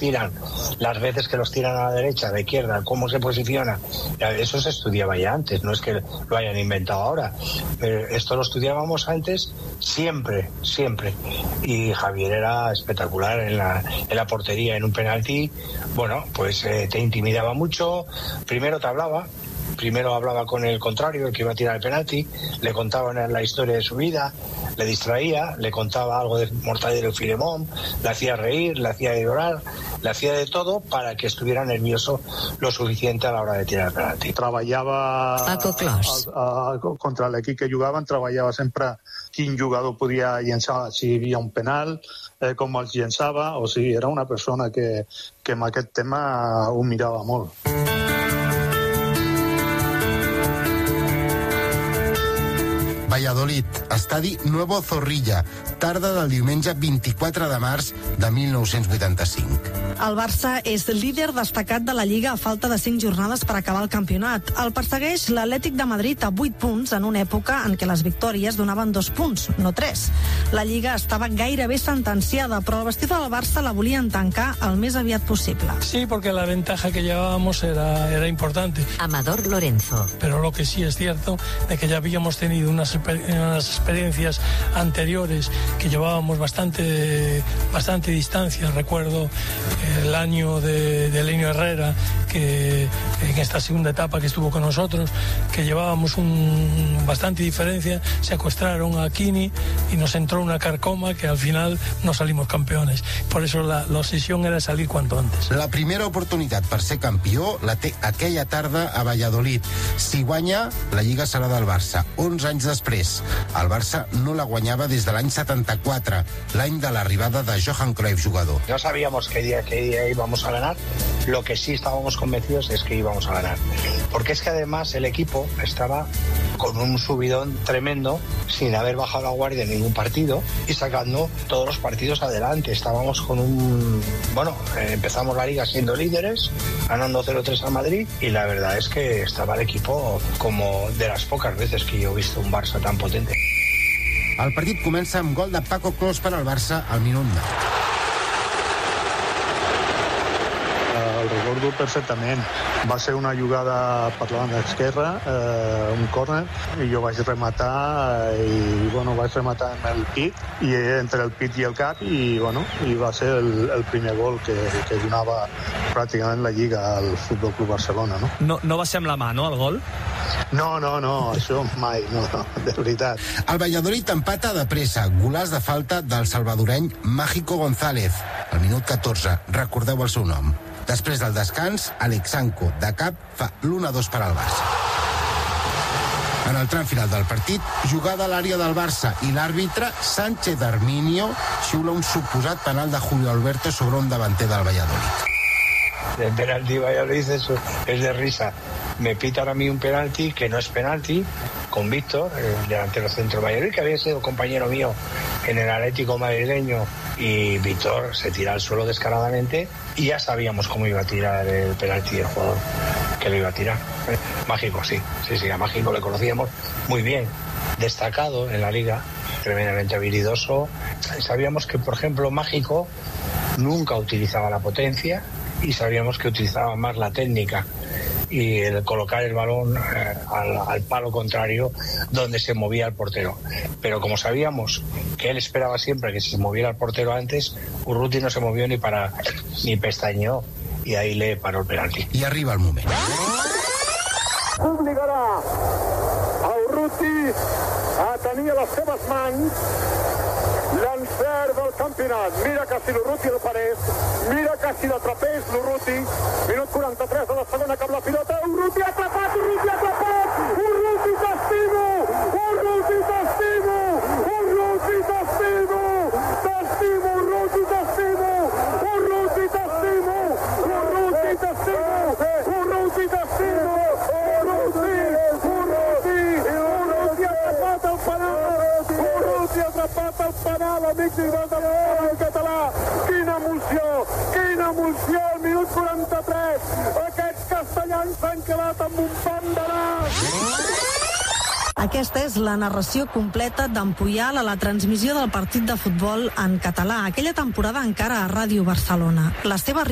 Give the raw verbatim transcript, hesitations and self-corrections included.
tiran, las veces que los tiran a la derecha, a la izquierda, cómo se posiciona. Eso se estudiaba ya antes, no es que lo hayan inventado ahora. Pero esto lo estudiábamos antes siempre, siempre. Y Javier era espectacular en la, en la portería, en un penalti. Bueno, pues eh, te intimidaba mucho. Primero te hablaba. Primero hablaba con el contrario, el que iba a tirar el penalti, le contaba la historia de su vida, le distraía, le contaba algo de Mortadelo y Filemón, le hacía reír, le hacía llorar, le hacía de todo para que estuviera nervioso lo suficiente a la hora de tirar el penalti. Treballava Paco Clos. a, a, contra l'equip que jugaven, treballava sempre quin jugador podia llençar, si hi havia un penal, eh, com els llençava, o sigui, era una persona que, que amb aquest tema ho mirava molt. Valladolid, estadi Nuevo Zorrilla, tarda del diumenge vint-i-quatre de març de mil nou-cents vuitanta-cinc. El Barça és líder destacat de la Lliga a falta de cinc jornades per acabar el campionat. El persegueix l'Atlètic de Madrid a vuit punts en una època en què les victòries donaven dos punts, no tres. La Lliga estava gairebé sentenciada, però el vestidor del Barça la volien tancar el més aviat possible. Sí, porque la ventaja que llevábamos era, era importante. Amador Lorenzo. Pero lo que sí es cierto es que ya habíamos tenido unas, unas experiencias anteriores que llevábamos bastante, bastante distancia. Recuerdo el año de, de Lenio Herrera, que en esta segunda etapa que estuvo con nosotros, que llevábamos un, bastante diferencia, secuestraron a Quini y nos entró una carcoma que al final no salimos campeones. Por eso la, la obsesión era salir cuanto antes. La primera oportunitat per ser campió la té aquella tarda a Valladolid. Si guanya, la Lliga serà del Barça. onze anys després, el Barça no la guanyava des de l'any setanta-quatre, l'any de l'arribada de Johan Cruyff, jugador. No sabíamos qué día, qué día íbamos a ganar, lo que sí estábamos convencidos es que íbamos a ganar. Porque es que además el equipo estaba con un subidón tremendo, sin haber bajado la guardia en ningún partido y sacando todos los partidos adelante. Estábamos con un... Bueno, eh, empezamos la Liga siendo líderes, ganando cero tres a Madrid, y la verdad es que estaba el equipo como de las pocas veces que yo he visto un Barça tan potente. El partit comença amb gol de Paco Clos per al Barça al minut nou. El recordo perfectament. Va ser una jugada per la banda esquerra, eh, un córner, i jo vaig rematar i, bueno, vaig rematar amb el pit, i entre el pit i el cap, i, bueno, i va ser el, el primer gol que, que donava pràcticament la Lliga al Futbol Club Barcelona, no? No, no va ser amb la mà, no, el gol? No, no, no, això mai, no, no, de veritat. El Valladolid empata de pressa, golàs de falta del salvadoreny Mágico González, al minut catorze, recordeu el seu nom. Després del descans, Alexanco, de cap, fa l'u a dos per al Barça. En el tram final del partit, jugada a l'àrea del Barça i l'àrbitre, Sánchez Arminio, xiula un suposat penal de Julio Alberto sobre un davanter del Valladolid. El penalti Valladolid es, es de risa. Me pitan a mí un penalti que no es penalti, con Víctor, el delantero centro Valladolid, que había sido compañero mío en el Atlético madrileño, y Víctor se tira al suelo descaradamente y ya sabíamos cómo iba a tirar el penalti el jugador que lo iba a tirar. Mágico, sí, sí, sí, a Mágico le conocíamos muy bien, destacado en la Liga, tremendamente habilidoso. Sabíamos que, por ejemplo, Mágico nunca utilizaba la potencia y sabíamos que utilizaba más la técnica y el colocar el balón eh, al, al palo contrario donde se movía el portero. Pero como sabíamos que él esperaba siempre que se moviera el portero antes, Urruti no se movió ni para ni pestañeó, i ahí le paró el penalti. I arriba el moment. Obligarà a Urruti a tenir a les seves mans l'encert del campionat. Mira que si l'Urruti el parés, mira que si l'atrapés l'Urruti. Minut quaranta-tres de la segona, cap la pilota. Urruti atrapat, Urruti atrapat! Urruti t'estimo! Urruti t'estimo! Urruti t'estimo! T'estimo, Urruti t'estimo! Urruti t'estimo! Urruti t'estimo! Urruti t'estimo! Urruti! Urruti! Urruti ha atrapat el penal! Urruti ha atrapat el penal, amics i del futbol català! Quina emoció! Quina emoció! Al minut quaranta-tres! Aquests castellans s'han quedat amb un pam de nas! Aquesta és la narració completa d'en Puyal a la transmissió del partit de futbol en català, aquella temporada encara a Ràdio Barcelona. La seva